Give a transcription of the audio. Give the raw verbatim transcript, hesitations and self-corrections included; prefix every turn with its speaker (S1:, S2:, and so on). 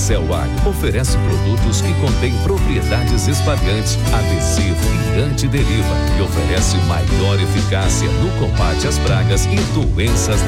S1: Excel Agro oferece produtos que contêm propriedades espalhantes, adesivo e antideriva e oferece maior eficácia no combate às pragas e doenças